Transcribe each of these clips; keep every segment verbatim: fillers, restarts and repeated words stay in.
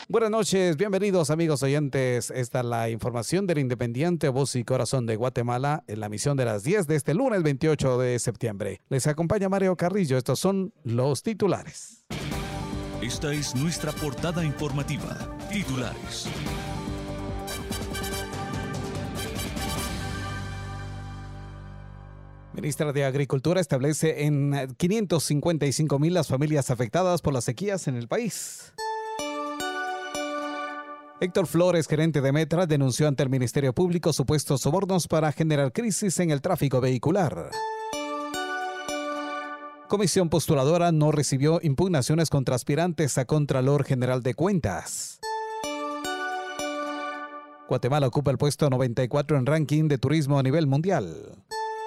Buenas noches, bienvenidos amigos oyentes. Esta es la información del Independiente Voz y Corazón de Guatemala en la emisión de las diez de este lunes veintiocho de septiembre. Les acompaña Mario Carrillo. Estos son los titulares. Esta es nuestra portada informativa. Titulares. Ministra de Agricultura establece en quinientos cincuenta y cinco mil las familias afectadas por las sequías en el país. Héctor Flores, gerente de Metra, denunció ante el Ministerio Público supuestos sobornos para generar crisis en el tráfico vehicular. Comisión postuladora no recibió impugnaciones contra aspirantes a Contralor General de Cuentas. Guatemala ocupa el puesto noventa y cuatro en ranking de turismo a nivel mundial.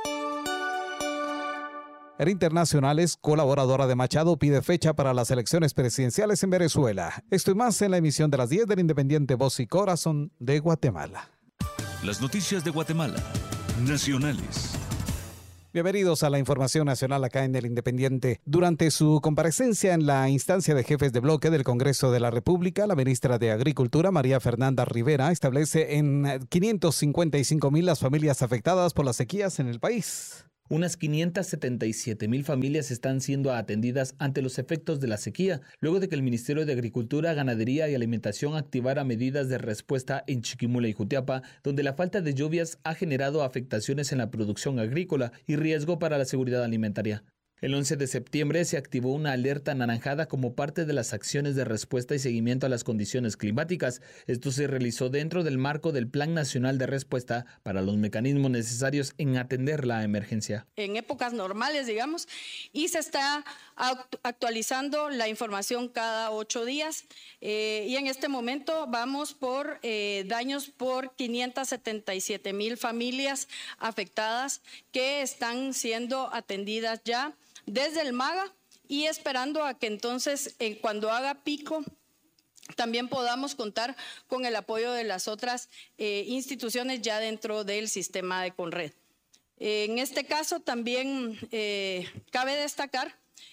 En internacionales, colaboradora de Machado pide fecha para las elecciones presidenciales en Venezuela. Esto y más en la emisión de las diez del Independiente Voz y Corazón de Guatemala. Las noticias de Guatemala, nacionales. Bienvenidos a la información nacional acá en el Independiente. Durante su comparecencia en la instancia de jefes de bloque del Congreso de la República, la ministra de Agricultura, María Fernanda Rivera, establece en quinientos cincuenta y cinco mil las familias afectadas por las sequías en el país. Unas quinientas setenta y siete mil familias están siendo atendidas ante los efectos de la sequía, luego de que el Ministerio de Agricultura, Ganadería y Alimentación activara medidas de respuesta en Chiquimula y Jutiapa, donde la falta de lluvias ha generado afectaciones en la producción agrícola y riesgo para la seguridad alimentaria. El once de septiembre se activó una alerta anaranjada como parte de las acciones de respuesta y seguimiento a las condiciones climáticas. Esto se realizó dentro del marco del Plan Nacional de Respuesta para los mecanismos necesarios en atender la emergencia. En épocas normales, digamos, y se está actualizando la información cada ocho días. Eh, y en este momento vamos por eh, daños por quinientas setenta y siete mil familias afectadas que están siendo atendidas ya desde el MAGA y esperando a que entonces eh, cuando haga pico también podamos contar con el apoyo de las otras eh, instituciones ya dentro del sistema de Conred. Eh, en este caso también eh, cabe destacar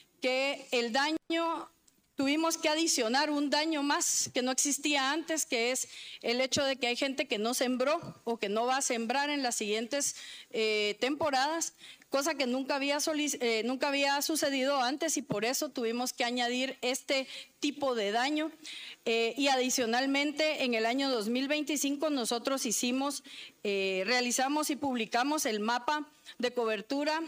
que el daño, tuvimos que adicionar un daño más que no existía antes, que es el hecho de que hay gente que no sembró o que no va a sembrar en las siguientes eh, temporadas, cosa que nunca había, eh, nunca había sucedido antes y por eso tuvimos que añadir este tipo de daño. Eh, y adicionalmente en el año dos mil veinticinco nosotros hicimos, eh, realizamos y publicamos el mapa de cobertura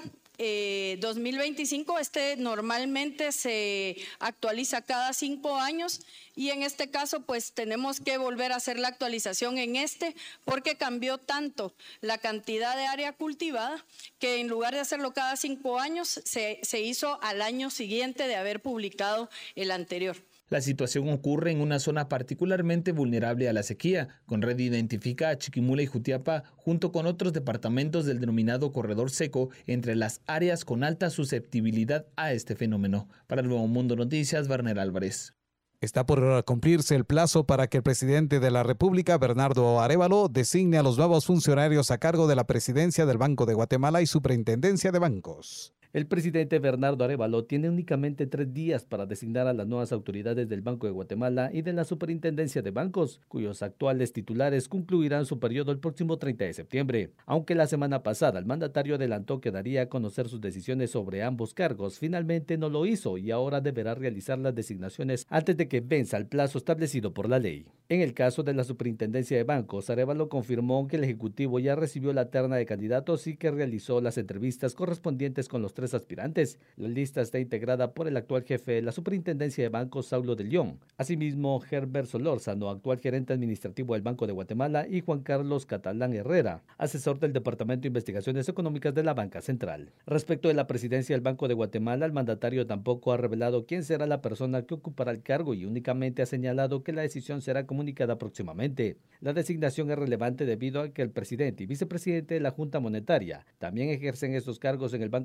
Eh, dos mil veinticinco. Este normalmente se actualiza cada cinco años y en este caso pues tenemos que volver a hacer la actualización en este porque cambió tanto la cantidad de área cultivada que en lugar de hacerlo cada cinco años se, se hizo al año siguiente de haber publicado el anterior. La situación ocurre en una zona particularmente vulnerable a la sequía. Conred identifica a Chiquimula y Jutiapa junto con otros departamentos del denominado corredor seco entre las áreas con alta susceptibilidad a este fenómeno. Para el Nuevo Mundo Noticias, Werner Álvarez. Está por cumplirse el plazo para que el presidente de la República, Bernardo Arévalo, designe a los nuevos funcionarios a cargo de la presidencia del Banco de Guatemala y superintendencia de bancos. El presidente Bernardo Arévalo tiene únicamente tres días para designar a las nuevas autoridades del Banco de Guatemala y de la Superintendencia de Bancos, cuyos actuales titulares concluirán su periodo el próximo treinta de septiembre. Aunque la semana pasada el mandatario adelantó que daría a conocer sus decisiones sobre ambos cargos, finalmente no lo hizo y ahora deberá realizar las designaciones antes de que venza el plazo establecido por la ley. En el caso de la Superintendencia de Bancos, Arévalo confirmó que el Ejecutivo ya recibió la terna de candidatos y que realizó las entrevistas correspondientes con los tres aspirantes. La lista está integrada por el actual jefe de la Superintendencia de Bancos, Saulo de León, asimismo Herbert Solórzano, actual gerente administrativo del Banco de Guatemala, y Juan Carlos Catalán Herrera, asesor del Departamento de Investigaciones Económicas de la Banca Central. Respecto de la presidencia del Banco de Guatemala, el mandatario tampoco ha revelado quién será la persona que ocupará el cargo y únicamente ha señalado que la decisión será comunicada próximamente. La designación es relevante debido a que el presidente y vicepresidente de la Junta Monetaria también ejercen estos cargos en el Banco Central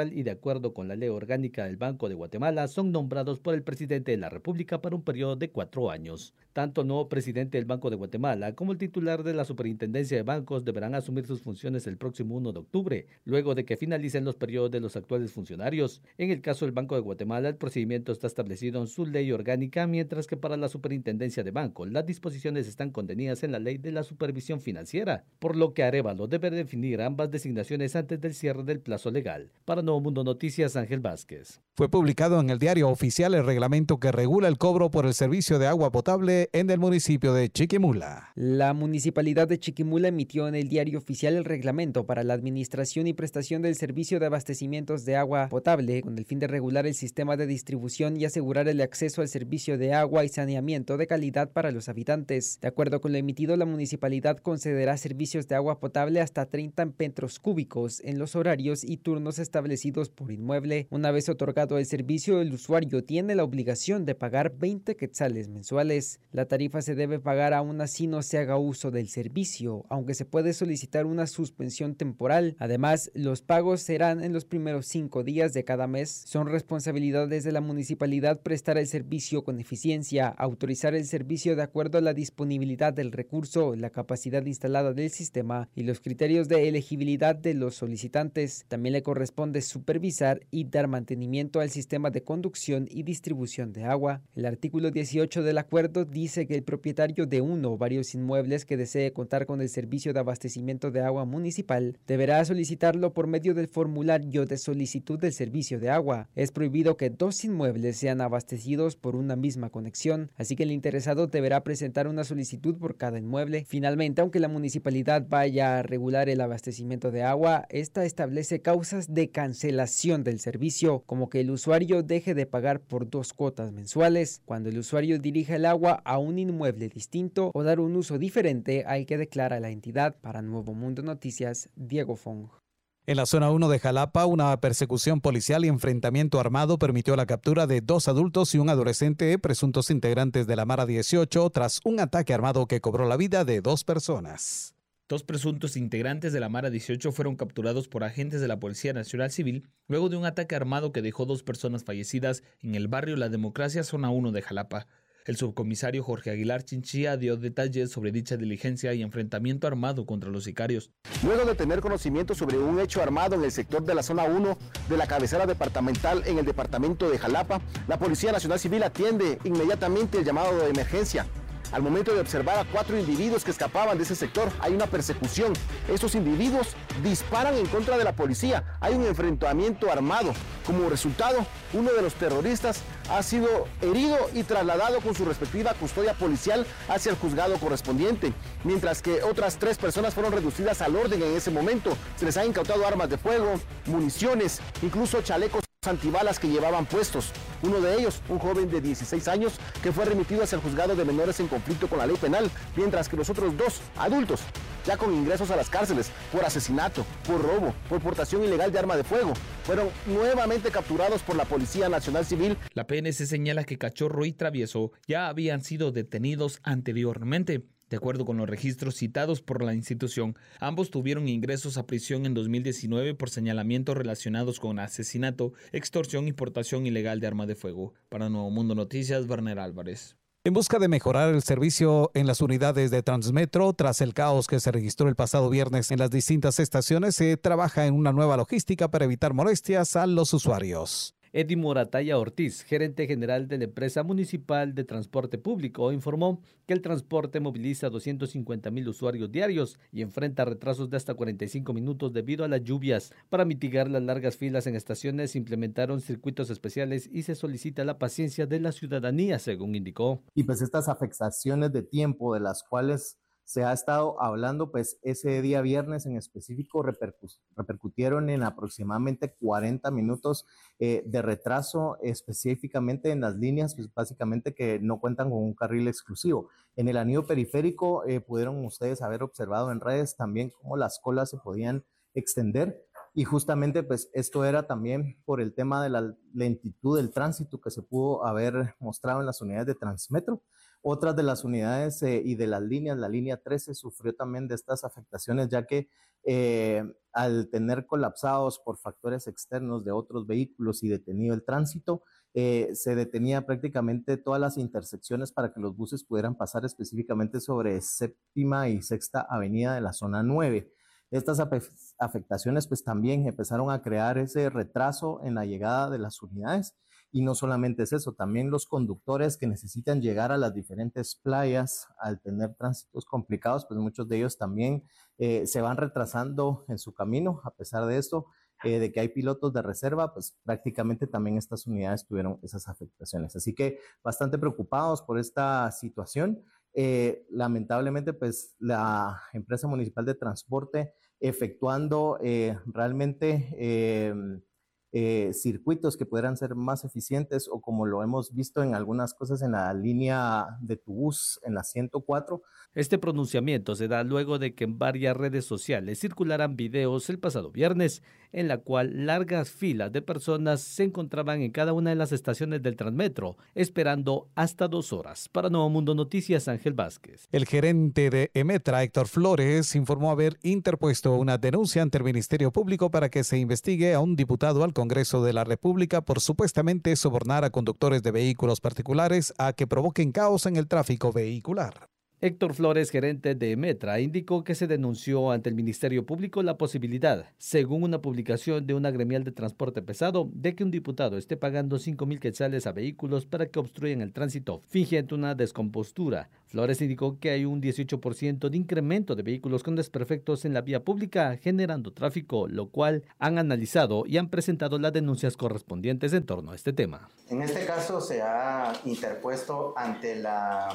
municipal y de acuerdo con la ley orgánica del Banco de Guatemala son nombrados por el presidente de la República para un periodo de cuatro años. Tanto el nuevo presidente del Banco de Guatemala como el titular de la Superintendencia de Bancos deberán asumir sus funciones el próximo primero de octubre, luego de que finalicen los periodos de los actuales funcionarios. En el caso del Banco de Guatemala, el procedimiento está establecido en su ley orgánica, mientras que para la Superintendencia de Bancos, las disposiciones están contenidas en la Ley de la Supervisión Financiera, por lo que Arévalo debe definir ambas designaciones antes del cierre del plazo legal. Para Nuevo Mundo Noticias, Ángel Vázquez. Fue publicado en el Diario Oficial el reglamento que regula el cobro por el servicio de agua potable en el municipio de Chiquimula. La Municipalidad de Chiquimula emitió en el Diario Oficial el reglamento para la administración y prestación del servicio de abastecimientos de agua potable con el fin de regular el sistema de distribución y asegurar el acceso al servicio de agua y saneamiento de calidad para los habitantes. De acuerdo con lo emitido, la municipalidad concederá servicios de agua potable hasta treinta metros cúbicos en los horarios y turnos establecidos por inmueble. Una vez otorgado el servicio, el usuario tiene la obligación de pagar veinte quetzales mensuales. La tarifa se debe pagar aún así no se haga uso del servicio, aunque se puede solicitar una suspensión temporal. Además, los pagos serán en los primeros cinco días de cada mes. Son responsabilidades de la municipalidad prestar el servicio con eficiencia, autorizar el servicio de acuerdo a la disponibilidad del recurso, la capacidad instalada del sistema y los criterios de elegibilidad de los solicitantes. También le corresponde supervisar y dar mantenimiento al sistema de conducción y distribución de agua. El artículo dieciocho del acuerdo dice que el propietario de uno o varios inmuebles que desee contar con el servicio de abastecimiento de agua municipal deberá solicitarlo por medio del formulario de solicitud del servicio de agua. Es prohibido que dos inmuebles sean abastecidos por una misma conexión, así que el interesado deberá presentar una solicitud por cada inmueble. Finalmente, aunque la municipalidad vaya a regular el abastecimiento de agua, esta establece causas de cancelación del servicio, como que el usuario deje de pagar por dos cuotas mensuales, cuando el usuario dirija el agua a un inmueble distinto o dar un uso diferente al que declara la entidad. Para Nuevo Mundo Noticias, Diego Fong. En la zona uno de Jalapa, una persecución policial y enfrentamiento armado permitió la captura de dos adultos y un adolescente, presuntos integrantes de la Mara dieciocho, tras un ataque armado que cobró la vida de dos personas. Dos presuntos integrantes de la Mara dieciocho fueron capturados por agentes de la Policía Nacional Civil luego de un ataque armado que dejó dos personas fallecidas en el barrio La Democracia, zona uno de Jalapa. El subcomisario Jorge Aguilar Chinchilla dio detalles sobre dicha diligencia y enfrentamiento armado contra los sicarios. Luego de tener conocimiento sobre un hecho armado en el sector de la zona uno de la cabecera departamental en el departamento de Jalapa, la Policía Nacional Civil atiende inmediatamente el llamado de emergencia. Al momento de observar a cuatro individuos que escapaban de ese sector, hay una persecución. Estos individuos disparan en contra de la policía. Hay un enfrentamiento armado. Como resultado, uno de los terroristas ha sido herido y trasladado con su respectiva custodia policial hacia el juzgado correspondiente, mientras que otras tres personas fueron reducidas al orden en ese momento. Se les ha incautado armas de fuego, municiones, incluso chalecos antibalas que llevaban puestos. Uno de ellos, un joven de dieciséis años, que fue remitido hacia el juzgado de menores en conflicto con la ley penal, mientras que los otros dos, adultos, ya con ingresos a las cárceles por asesinato, por robo, por portación ilegal de arma de fuego, fueron nuevamente capturados por la Policía Nacional Civil. La P N C señala que Cachorro y Travieso ya habían sido detenidos anteriormente. De acuerdo con los registros citados por la institución, ambos tuvieron ingresos a prisión en dos mil diecinueve por señalamientos relacionados con asesinato, extorsión y portación ilegal de arma de fuego. Para Nuevo Mundo Noticias, Werner Álvarez. En busca de mejorar el servicio en las unidades de Transmetro, tras el caos que se registró el pasado viernes en las distintas estaciones, se trabaja en una nueva logística para evitar molestias a los usuarios. Eddie Morataya Ortiz, gerente general de la empresa municipal de transporte público, informó que el transporte moviliza doscientos cincuenta mil usuarios diarios y enfrenta retrasos de hasta cuarenta y cinco minutos debido a las lluvias. Para mitigar las largas filas en estaciones, se implementaron circuitos especiales y se solicita la paciencia de la ciudadanía, según indicó. Y pues estas afectaciones de tiempo de las cuales se ha estado hablando, pues ese día viernes en específico repercu- repercutieron en aproximadamente cuarenta minutos eh, de retraso, específicamente en las líneas, pues básicamente que no cuentan con un carril exclusivo. En el anillo periférico eh, pudieron ustedes haber observado en redes también cómo las colas se podían extender y justamente pues esto era también por el tema de la lentitud del tránsito que se pudo haber mostrado en las unidades de Transmetro. Otras de las unidades eh, y de las líneas, la línea trece sufrió también de estas afectaciones, ya que eh, al tener colapsados por factores externos de otros vehículos y detenido el tránsito, eh, se detenía prácticamente todas las intersecciones para que los buses pudieran pasar, específicamente sobre séptima y sexta avenida de la zona nueve. Estas afectaciones pues también empezaron a crear ese retraso en la llegada de las unidades. Y no solamente es eso, también los conductores que necesitan llegar a las diferentes playas al tener tránsitos complicados, pues muchos de ellos también eh, se van retrasando en su camino. A pesar de esto, eh, de que hay pilotos de reserva, pues prácticamente también estas unidades tuvieron esas afectaciones. Así que bastante preocupados por esta situación. Eh, lamentablemente, pues la empresa municipal de transporte efectuando eh, realmente... Eh, Eh, circuitos que pudieran ser más eficientes, o como lo hemos visto en algunas cosas en la línea de Tubús, en la ciento cuatro. Este pronunciamiento se da luego de que en varias redes sociales circularan videos el pasado viernes, en la cual largas filas de personas se encontraban en cada una de las estaciones del Transmetro, esperando hasta dos horas. Para Nuevo Mundo Noticias, Ángel Vázquez. El gerente de Emetra, Héctor Flores, informó haber interpuesto una denuncia ante el Ministerio Público para que se investigue a un diputado al Congreso de la República por supuestamente sobornar a conductores de vehículos particulares a que provoquen caos en el tráfico vehicular. Héctor Flores, gerente de Emetra, indicó que se denunció ante el Ministerio Público la posibilidad, según una publicación de una gremial de transporte pesado, de que un diputado esté pagando cinco mil quetzales a vehículos para que obstruyan el tránsito, fingiendo una descompostura. Flores indicó que hay un dieciocho por ciento de incremento de vehículos con desperfectos en la vía pública, generando tráfico, lo cual han analizado y han presentado las denuncias correspondientes en torno a este tema. En este caso se ha interpuesto ante la...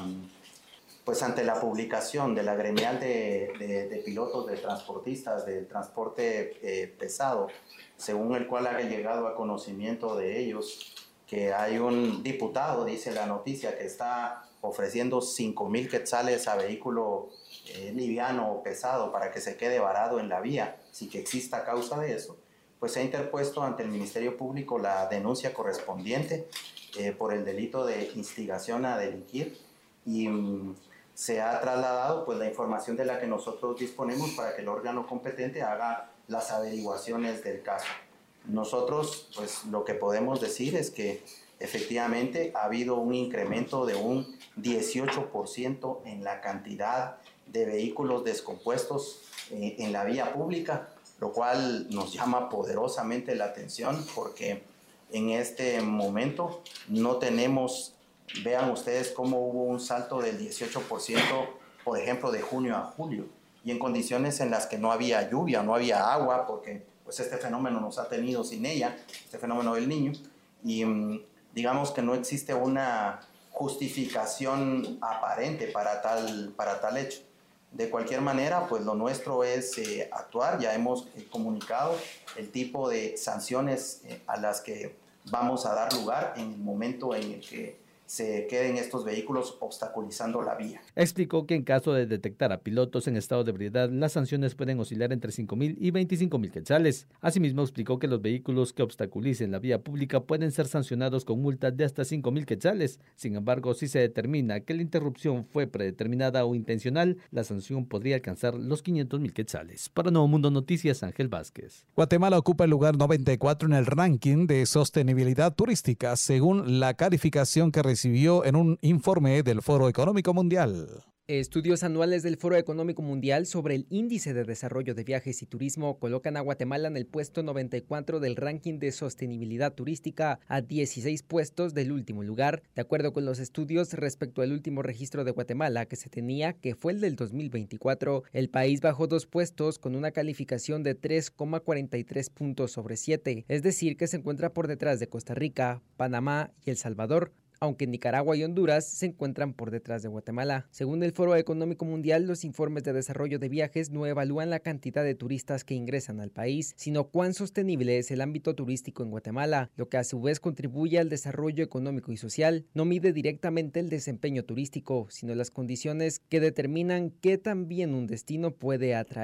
Pues ante la publicación de la gremial de, de, de pilotos, de transportistas, del transporte eh, pesado, según el cual ha llegado a conocimiento de ellos que hay un diputado, dice la noticia, que está ofreciendo cinco mil quetzales a vehículo eh, liviano o pesado para que se quede varado en la vía, sin que exista causa de eso, pues se ha interpuesto ante el Ministerio Público la denuncia correspondiente eh, por el delito de instigación a delinquir, y mm, se ha trasladado pues la información de la que nosotros disponemos para que el órgano competente haga las averiguaciones del caso. Nosotros pues lo que podemos decir es que efectivamente ha habido un incremento de un dieciocho por ciento en la cantidad de vehículos descompuestos eh, en la vía pública, lo cual nos llama poderosamente la atención porque en este momento no tenemos... Vean ustedes cómo hubo un salto del dieciocho por ciento, por ejemplo, de junio a julio, y en condiciones en las que no había lluvia, no había agua, porque pues este fenómeno nos ha tenido sin ella, este fenómeno del Niño, y digamos que no existe una justificación aparente para tal, para tal hecho. De cualquier manera, pues lo nuestro es eh, actuar. Ya hemos eh, comunicado el tipo de sanciones eh, a las que vamos a dar lugar en el momento en el que se queden estos vehículos obstaculizando la vía. Explicó que en caso de detectar a pilotos en estado de ebriedad, las sanciones pueden oscilar entre cinco mil y veinticinco mil quetzales. Asimismo, explicó que los vehículos que obstaculicen la vía pública pueden ser sancionados con multas de hasta cinco mil quetzales. Sin embargo, si se determina que la interrupción fue predeterminada o intencional, la sanción podría alcanzar los quinientos mil quetzales. Para Nuevo Mundo Noticias, Ángel Vázquez. Guatemala ocupa el lugar noventa y cuatro en el ranking de sostenibilidad turística, según la calificación que recibió recibió en un informe del Foro Económico Mundial. Estudios anuales del Foro Económico Mundial sobre el Índice de Desarrollo de Viajes y Turismo colocan a Guatemala en el puesto noventa y cuatro del ranking de sostenibilidad turística, a dieciséis puestos del último lugar. De acuerdo con los estudios respecto al último registro de Guatemala que se tenía, que fue el del dos mil veinticuatro, el país bajó dos puestos con una calificación de tres coma cuarenta y tres puntos sobre siete, es decir, que se encuentra por detrás de Costa Rica, Panamá y El Salvador, aunque Nicaragua y Honduras se encuentran por detrás de Guatemala. Según el Foro Económico Mundial, los informes de desarrollo de viajes no evalúan la cantidad de turistas que ingresan al país, sino cuán sostenible es el ámbito turístico en Guatemala, lo que a su vez contribuye al desarrollo económico y social. No mide directamente el desempeño turístico, sino las condiciones que determinan qué tan bien un destino puede atraer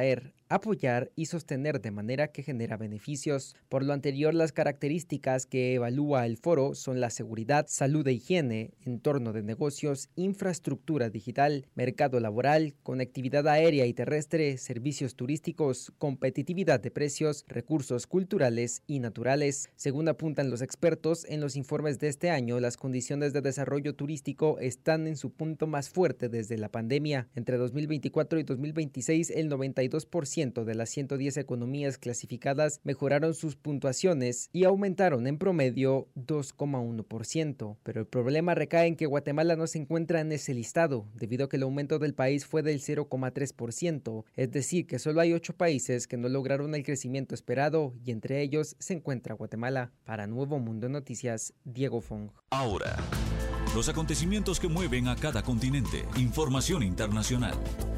apoyar y sostener de manera que genera beneficios. Por lo anterior, las características que evalúa el foro son la seguridad, salud e higiene, entorno de negocios, infraestructura digital, mercado laboral, conectividad aérea y terrestre, servicios turísticos, competitividad de precios, recursos culturales y naturales. Según apuntan los expertos, en los informes de este año, las condiciones de desarrollo turístico están en su punto más fuerte desde la pandemia. Entre dos mil veinticuatro y dos mil veintiséis, el noventa y dos por ciento de las ciento diez economías clasificadas mejoraron sus puntuaciones y aumentaron en promedio dos coma uno por ciento. Pero el problema recae en que Guatemala no se encuentra en ese listado, debido a que el aumento del país fue del cero coma tres por ciento, es decir, que solo hay ocho países que no lograron el crecimiento esperado y entre ellos se encuentra Guatemala. Para Nuevo Mundo Noticias, Diego Fong. Ahora, los acontecimientos que mueven a cada continente. Información internacional.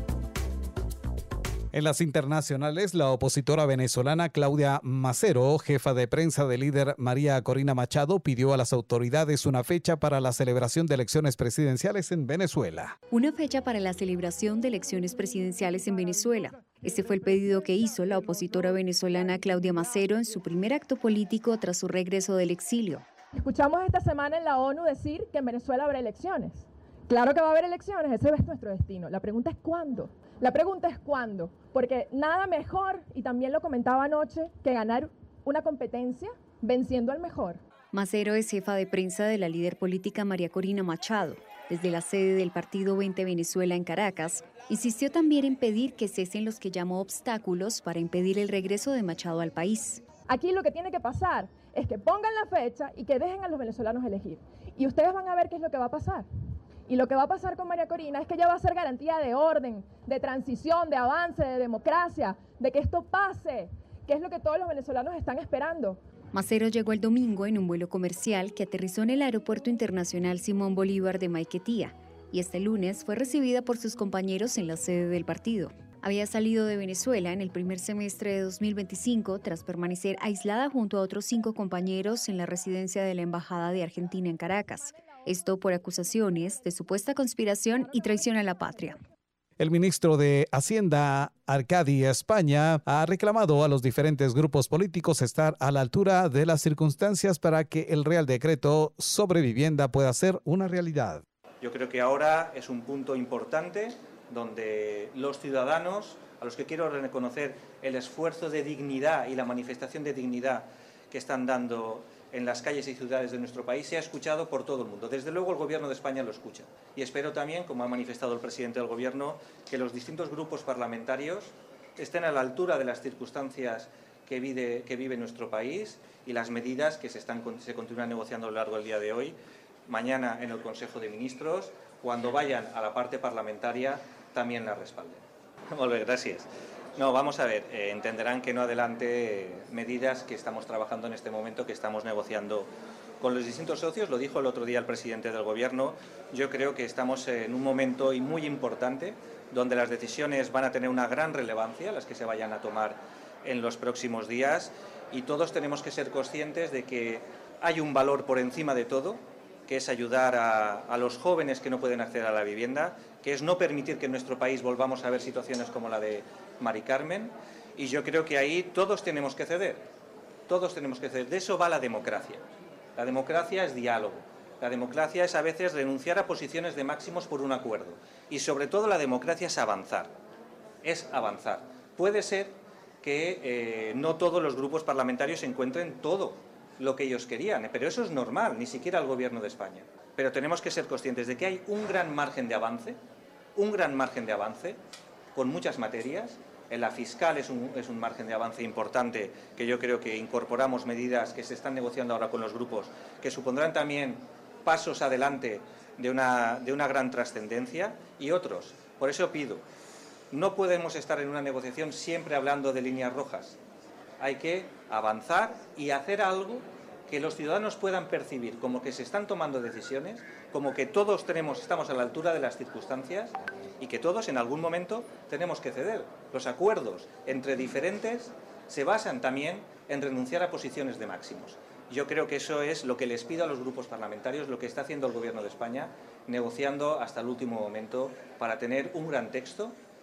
En las internacionales, la opositora venezolana Claudia Macero, jefa de prensa del líder María Corina Machado, pidió a las autoridades una fecha para la celebración de elecciones presidenciales en Venezuela. Una fecha para la celebración de elecciones presidenciales en Venezuela. Este fue el pedido que hizo la opositora venezolana Claudia Macero en su primer acto político tras su regreso del exilio. Escuchamos esta semana en la ONU decir que en Venezuela habrá elecciones. Claro que va a haber elecciones, ese es nuestro destino. La pregunta es ¿cuándo? La pregunta es ¿cuándo? Porque nada mejor, y también lo comentaba anoche, que ganar una competencia venciendo al mejor. Macero es jefa de prensa de la líder política María Corina Machado. Desde la sede del partido veinte Venezuela en Caracas, insistió también en pedir que cesen los que llamó obstáculos para impedir el regreso de Machado al país. Aquí lo que tiene que pasar es que pongan la fecha y que dejen a los venezolanos elegir. Y ustedes van a ver qué es lo que va a pasar. Y lo que va a pasar con María Corina es que ella va a ser garantía de orden, de transición, de avance, de democracia, de que esto pase, que es lo que todos los venezolanos están esperando. Macero llegó el domingo en un vuelo comercial que aterrizó en el Aeropuerto Internacional Simón Bolívar de Maiquetía y este lunes fue recibida por sus compañeros en la sede del partido. Había salido de Venezuela en el primer semestre de dos mil veinticinco tras permanecer aislada junto a otros cinco compañeros en la residencia de la Embajada de Argentina en Caracas. Esto por acusaciones de supuesta conspiración y traición a la patria. El ministro de Hacienda, Arcadi España, ha reclamado a los diferentes grupos políticos estar a la altura de las circunstancias para que el Real Decreto sobre vivienda pueda ser una realidad. Yo creo que ahora es un punto importante donde los ciudadanos, a los que quiero reconocer el esfuerzo de dignidad y la manifestación de dignidad que están dando en las calles y ciudades de nuestro país, se ha escuchado por todo el mundo. Desde luego el Gobierno de España lo escucha. Y espero también, como ha manifestado el presidente del Gobierno, que los distintos grupos parlamentarios estén a la altura de las circunstancias que vive, que vive nuestro país y las medidas que se, están, se continúan negociando a lo largo del día de hoy, mañana en el Consejo de Ministros, cuando vayan a la parte parlamentaria, también la respalden. Muy bien, gracias. No, vamos a ver, eh, entenderán que no adelante medidas que estamos trabajando en este momento, que estamos negociando con los distintos socios. Lo dijo el otro día el presidente del Gobierno. Yo creo que estamos en un momento muy importante donde las decisiones van a tener una gran relevancia, las que se vayan a tomar en los próximos días, y todos tenemos que ser conscientes de que hay un valor por encima de todo, que es ayudar a, a los jóvenes que no pueden acceder a la vivienda, que es no permitir que en nuestro país volvamos a ver situaciones como la de Mari Carmen, y yo creo que ahí todos tenemos que ceder, todos tenemos que ceder. De eso va la democracia. La democracia es diálogo, la democracia es a veces renunciar a posiciones de máximos por un acuerdo, y sobre todo la democracia es avanzar, es avanzar. Puede ser que eh, no todos los grupos parlamentarios encuentren todo lo que ellos querían, pero eso es normal, ni siquiera el Gobierno de España. Pero tenemos que ser conscientes de que hay un gran margen de avance, un gran margen de avance con muchas materias. En la fiscal es un, es un margen de avance importante, que yo creo que incorporamos medidas que se están negociando ahora con los grupos, que supondrán también pasos adelante de una, de una gran trascendencia, y otros. Por eso pido, no podemos estar en una negociación siempre hablando de líneas rojas. Hay que avanzar y hacer algo que los ciudadanos puedan percibir como que se están tomando decisiones, como que todos tenemos, estamos a la altura de las circunstancias y que todos en algún momento tenemos que ceder. Los acuerdos entre diferentes se basan también en renunciar a posiciones de máximos. Yo creo que eso es lo que les pido a los grupos parlamentarios, lo que está haciendo el Gobierno de España, negociando hasta el último momento para tener un gran texto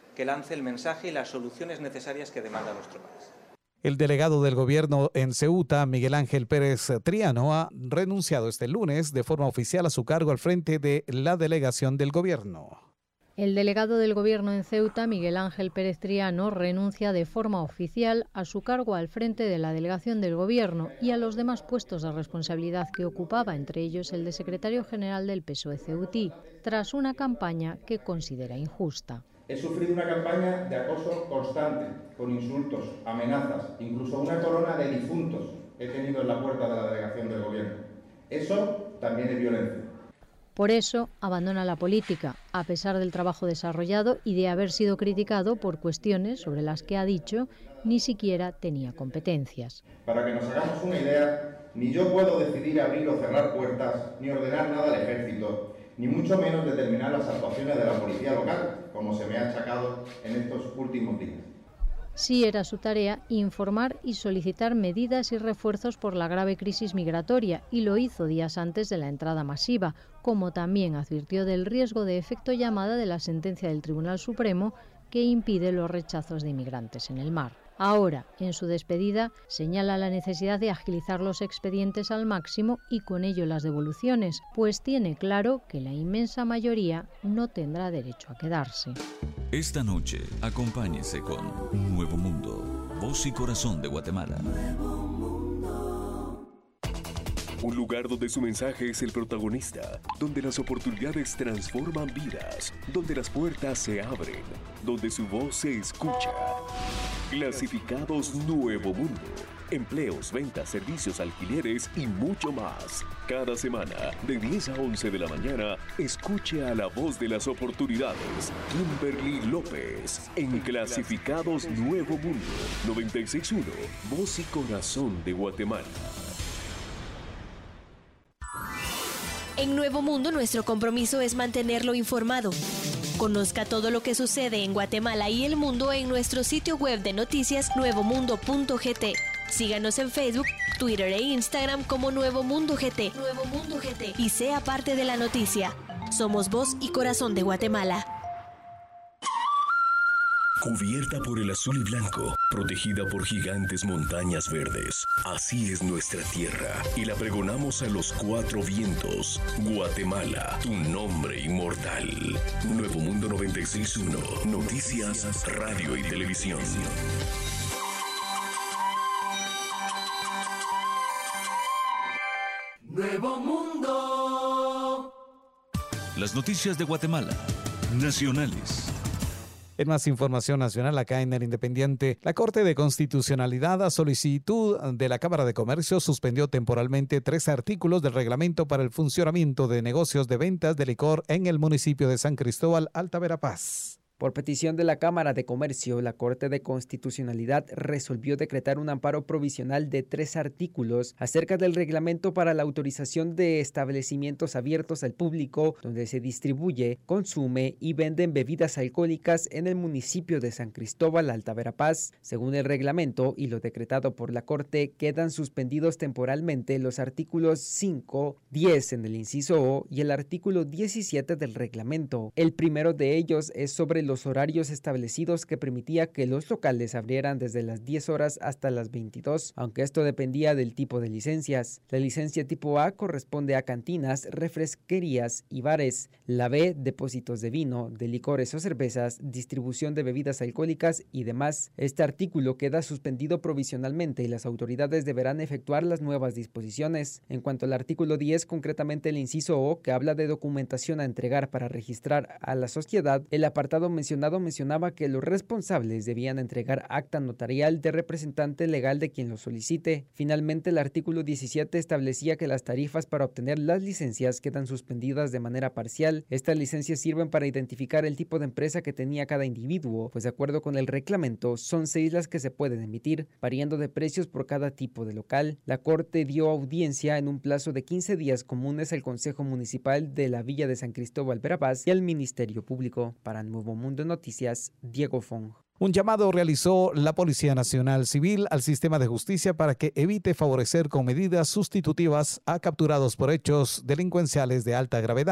que lance el mensaje y las soluciones necesarias que demanda nuestro país. El delegado del gobierno en Ceuta, Miguel Ángel Pérez Triano, ha renunciado este lunes de forma oficial a su cargo al frente de la delegación del gobierno. El delegado del Gobierno en Ceuta, Miguel Ángel Pérez Triano, renuncia de forma oficial a su cargo al frente de la delegación del Gobierno y a los demás puestos de responsabilidad que ocupaba, entre ellos el de secretario general del P S O E ceutí, tras una campaña que considera injusta. He sufrido una campaña de acoso constante, con insultos, amenazas, incluso una corona de difuntos he tenido en la puerta de la delegación del Gobierno. Eso también es violencia. Por eso abandona la política, a pesar del trabajo desarrollado y de haber sido criticado por cuestiones sobre las que ha dicho ni siquiera tenía competencias. Para que nos hagamos una idea, ni yo puedo decidir abrir o cerrar puertas, ni ordenar nada al ejército, ni mucho menos determinar las actuaciones de la policía local, como se me ha achacado en estos últimos días. Sí era su tarea informar y solicitar medidas y refuerzos por la grave crisis migratoria, y lo hizo días antes de la entrada masiva, como también advirtió del riesgo de efecto llamada de la sentencia del Tribunal Supremo que impide los rechazos de inmigrantes en el mar. Ahora, en su despedida, señala la necesidad de agilizar los expedientes al máximo y con ello las devoluciones, pues tiene claro que la inmensa mayoría no tendrá derecho a quedarse. Esta noche, acompáñese con Nuevo Mundo, voz y corazón de Guatemala. Un lugar donde su mensaje es el protagonista, donde las oportunidades transforman vidas, donde las puertas se abren, donde su voz se escucha. Clasificados Nuevo Mundo. Empleos, ventas, servicios, alquileres y mucho más. Cada semana, de diez a once de la mañana, escuche a la voz de las oportunidades, Kimberly López, en Clasificados Nuevo Mundo, noventa y seis punto uno, voz y corazón de Guatemala. En Nuevo Mundo, nuestro compromiso es mantenerlo informado. Conozca todo lo que sucede en Guatemala y el mundo en nuestro sitio web de noticias nuevo mundo punto g t. Síganos en Facebook, Twitter e Instagram como Nuevo Mundo G T. Nuevo Mundo G T. Y sea parte de la noticia. Somos voz y corazón de Guatemala. Cubierta por el azul y blanco, protegida por gigantes montañas verdes. Así es nuestra tierra y la pregonamos a los cuatro vientos. Guatemala, tu nombre inmortal. Nuevo Mundo noventa y seis punto uno, noticias, radio y televisión. Nuevo Mundo. Las noticias de Guatemala, nacionales. En más información nacional, acá en El Independiente, la Corte de Constitucionalidad, a solicitud de la Cámara de Comercio, suspendió temporalmente tres artículos del reglamento para el funcionamiento de negocios de ventas de licor en el municipio de San Cristóbal, Alta Verapaz. Por petición de la Cámara de Comercio, la Corte de Constitucionalidad resolvió decretar un amparo provisional de tres artículos acerca del reglamento para la autorización de establecimientos abiertos al público donde se distribuye, consume y venden bebidas alcohólicas en el municipio de San Cristóbal, Alta Verapaz. Según el reglamento y lo decretado por la Corte, quedan suspendidos temporalmente los artículos cinco, diez en el inciso O y el artículo diecisiete del reglamento. El primero de ellos es sobre los horarios establecidos que permitía que los locales abrieran desde las diez horas hasta las veintidós, aunque esto dependía del tipo de licencias. La licencia tipo A corresponde a cantinas, refresquerías y bares. La B, depósitos de vino, de licores o cervezas, distribución de bebidas alcohólicas y demás. Este artículo queda suspendido provisionalmente y las autoridades deberán efectuar las nuevas disposiciones. En cuanto al artículo diez, concretamente el inciso O, que habla de documentación a entregar para registrar a la sociedad, el apartado mencionado mencionaba que los responsables debían entregar acta notarial de representante legal de quien lo solicite. Finalmente, el artículo diecisiete establecía que las tarifas para obtener las licencias quedan suspendidas de manera parcial. Estas licencias sirven para identificar el tipo de empresa que tenía cada individuo, pues de acuerdo con el reglamento, son seis las que se pueden emitir, variando de precios por cada tipo de local. La Corte dio audiencia en un plazo de quince días comunes al Consejo Municipal de la Villa de San Cristóbal Verapaz y al Ministerio Público. Para Nuevo Mundo Noticias, Diego Fong. Un llamado realizó la Policía Nacional Civil al sistema de justicia para que evite favorecer con medidas sustitutivas a capturados por hechos delincuenciales de alta gravedad.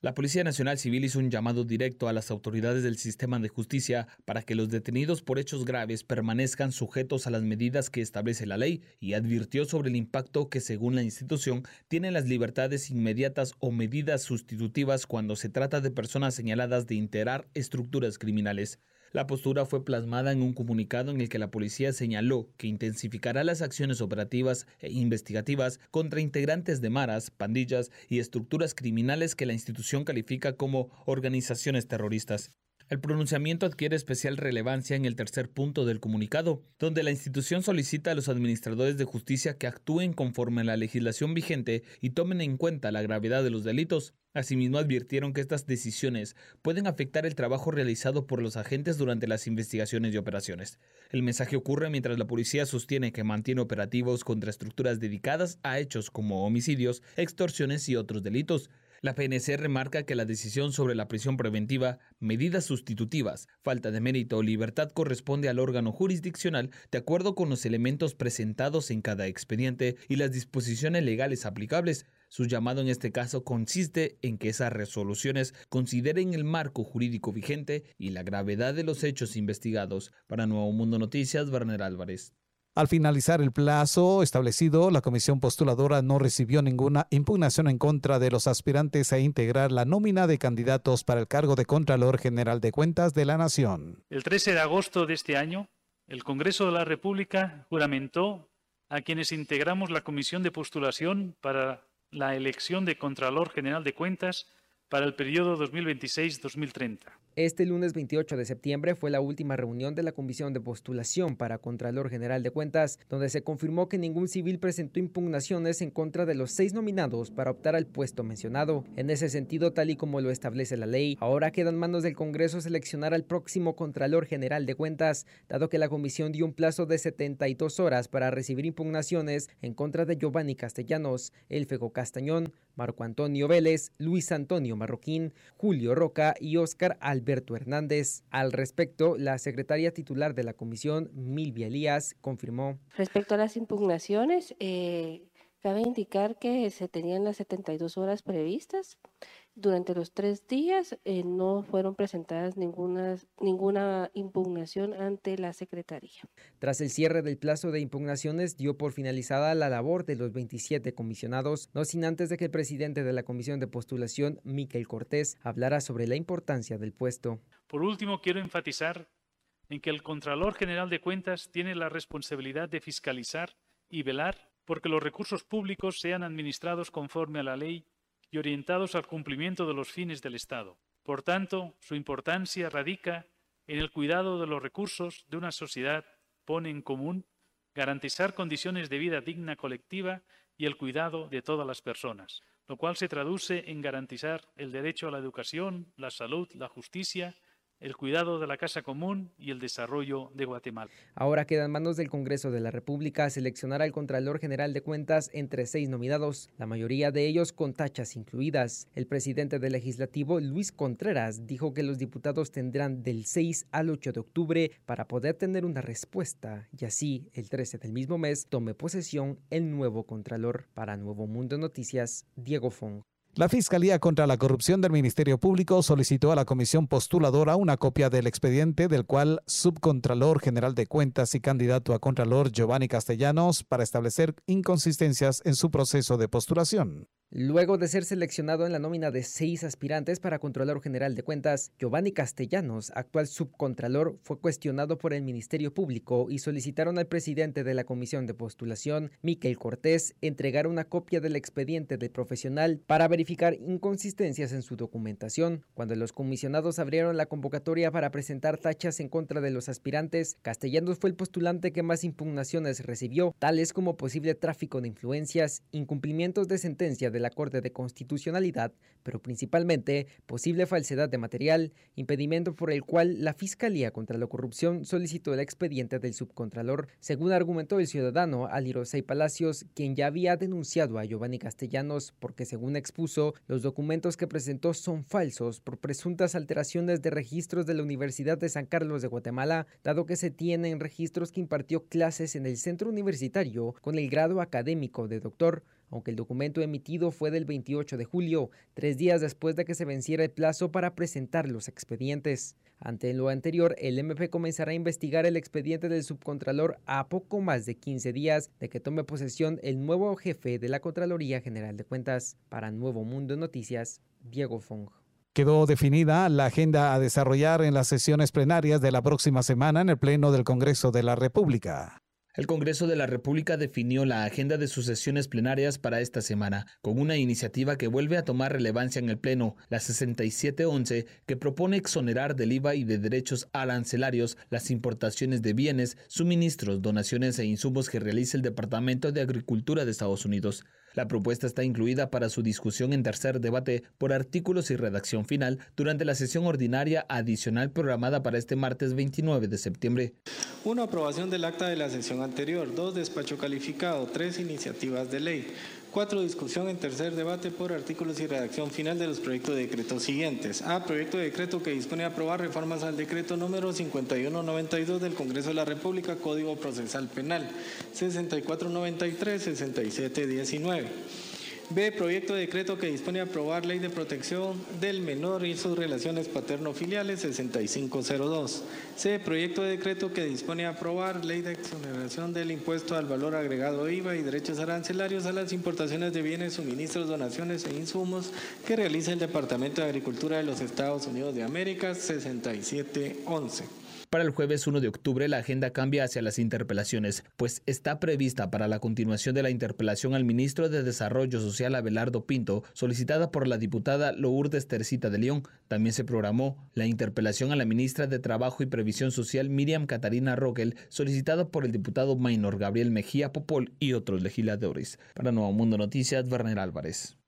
La Policía Nacional Civil hizo un llamado directo a las autoridades del sistema de justicia para que los detenidos por hechos graves permanezcan sujetos a las medidas que establece la ley y advirtió sobre el impacto que, según la institución, tienen las libertades inmediatas o medidas sustitutivas cuando se trata de personas señaladas de integrar estructuras criminales. La postura fue plasmada en un comunicado en el que la policía señaló que intensificará las acciones operativas e investigativas contra integrantes de maras, pandillas y estructuras criminales que la institución califica como organizaciones terroristas. El pronunciamiento adquiere especial relevancia en el tercer punto del comunicado, donde la institución solicita a los administradores de justicia que actúen conforme a la legislación vigente y tomen en cuenta la gravedad de los delitos. Asimismo, advirtieron que estas decisiones pueden afectar el trabajo realizado por los agentes durante las investigaciones y operaciones. El mensaje ocurre mientras la policía sostiene que mantiene operativos contra estructuras dedicadas a hechos como homicidios, extorsiones y otros delitos. La P N C remarca que la decisión sobre la prisión preventiva, medidas sustitutivas, falta de mérito o libertad corresponde al órgano jurisdiccional de acuerdo con los elementos presentados en cada expediente y las disposiciones legales aplicables. Su llamado en este caso consiste en que esas resoluciones consideren el marco jurídico vigente y la gravedad de los hechos investigados. Para Nuevo Mundo Noticias, Werner Álvarez. Al finalizar el plazo establecido, la comisión postuladora no recibió ninguna impugnación en contra de los aspirantes a integrar la nómina de candidatos para el cargo de Contralor General de Cuentas de la Nación. El trece de agosto de este año, el Congreso de la República juramentó a quienes integramos la comisión de postulación para la elección de Contralor General de Cuentas para el periodo dos mil veintiséis a dos mil treinta. Este lunes veintiocho de septiembre fue la última reunión de la Comisión de Postulación para Contralor General de Cuentas, donde se confirmó que ningún civil presentó impugnaciones en contra de los seis nominados para optar al puesto mencionado. En ese sentido, tal y como lo establece la ley, ahora queda en manos del Congreso seleccionar al próximo Contralor General de Cuentas, dado que la Comisión dio un plazo de setenta y dos horas para recibir impugnaciones en contra de Giovanni Castellanos, Elfego Castañón, Marco Antonio Vélez, Luis Antonio Marroquín, Julio Roca y Óscar Alberto Hernández. Al respecto, la secretaria titular de la comisión, Milvia Elías, confirmó. Respecto a las impugnaciones, eh, cabe indicar que se tenían las setenta y dos horas previstas. Durante los tres días eh, no fueron presentadas ninguna, ninguna impugnación ante la Secretaría. Tras el cierre del plazo de impugnaciones, dio por finalizada la labor de los veintisiete comisionados, no sin antes de que el presidente de la Comisión de Postulación, Miquel Cortés, hablara sobre la importancia del puesto. Por último, quiero enfatizar en que el Contralor General de Cuentas tiene la responsabilidad de fiscalizar y velar porque los recursos públicos sean administrados conforme a la ley y orientados al cumplimiento de los fines del Estado. Por tanto, su importancia radica en el cuidado de los recursos de una sociedad, pone en común garantizar condiciones de vida digna colectiva y el cuidado de todas las personas, lo cual se traduce en garantizar el derecho a la educación, la salud, la justicia, el cuidado de la casa común y el desarrollo de Guatemala. Ahora queda en manos del Congreso de la República seleccionar al Contralor General de Cuentas entre seis nominados, la mayoría de ellos con tachas incluidas. El presidente del Legislativo, Luis Contreras, dijo que los diputados tendrán del seis al ocho de octubre para poder tener una respuesta y así, el trece del mismo mes, tome posesión el nuevo Contralor. Para Nuevo Mundo Noticias, Diego Fong. La Fiscalía contra la Corrupción del Ministerio Público solicitó a la comisión postuladora una copia del expediente del cual Subcontralor General de Cuentas y candidato a Contralor Giovanni Castellanos para establecer inconsistencias en su proceso de postulación. Luego de ser seleccionado en la nómina de seis aspirantes para Contralor General de Cuentas, Giovanni Castellanos, actual subcontralor, fue cuestionado por el Ministerio Público y solicitaron al presidente de la Comisión de Postulación, Miquel Cortés, entregar una copia del expediente del profesional para verificar inconsistencias en su documentación. Cuando los comisionados abrieron la convocatoria para presentar tachas en contra de los aspirantes, Castellanos fue el postulante que más impugnaciones recibió, tales como posible tráfico de influencias, incumplimientos de sentencia de la Corte de Constitucionalidad, pero principalmente posible falsedad de material, impedimento por el cual la Fiscalía contra la Corrupción solicitó el expediente del subcontralor, según argumentó el ciudadano Alirosei Palacios, quien ya había denunciado a Giovanni Castellanos porque, según expuso, los documentos que presentó son falsos por presuntas alteraciones de registros de la Universidad de San Carlos de Guatemala, dado que se tienen registros que impartió clases en el centro universitario con el grado académico de doctor, aunque el documento emitido fue del veintiocho de julio, tres días después de que se venciera el plazo para presentar los expedientes. Ante lo anterior, el M P comenzará a investigar el expediente del subcontralor a poco más de quince días de que tome posesión el nuevo jefe de la Contraloría General de Cuentas. Para Nuevo Mundo Noticias, Diego Fong. Quedó definida la agenda a desarrollar en las sesiones plenarias de la próxima semana en el Pleno del Congreso de la República. El Congreso de la República definió la agenda de sus sesiones plenarias para esta semana, con una iniciativa que vuelve a tomar relevancia en el Pleno, la sesenta y siete once, que propone exonerar del I V A y de derechos arancelarios las importaciones de bienes, suministros, donaciones e insumos que realice el Departamento de Agricultura de Estados Unidos. La propuesta está incluida para su discusión en tercer debate por artículos y redacción final durante la sesión ordinaria adicional programada para este martes veintinueve de septiembre. uno. Aprobación del acta de la sesión anterior. dos. Despacho calificado. tres. Iniciativas de ley. cuatro. Discusión en tercer debate por artículos y redacción final de los proyectos de decreto siguientes. A. Proyecto de decreto que dispone a aprobar reformas al decreto número cincuenta y uno noventa y dos del Congreso de la República, Código Procesal Penal, sesenta y cuatro noventa y tres, sesenta y siete diecinueve. B. Proyecto de decreto que dispone a aprobar Ley de Protección del Menor y sus relaciones paterno-filiales, sesenta y cinco cero dos. C. Proyecto de decreto que dispone a aprobar Ley de exoneración del impuesto al valor agregado I V A y derechos arancelarios a las importaciones de bienes, suministros, donaciones e insumos que realiza el Departamento de Agricultura de los Estados Unidos de América, sesenta y siete once. Para el jueves uno de octubre la agenda cambia hacia las interpelaciones, pues está prevista para la continuación de la interpelación al ministro de Desarrollo Social Abelardo Pinto, solicitada por la diputada Lourdes Tercita de León. También se programó la interpelación a la ministra de Trabajo y Previsión Social Miriam Catarina Rogel, solicitada por el diputado Maynor Gabriel Mejía Popol y otros legisladores. Para Nuevo Mundo Noticias, Werner Álvarez.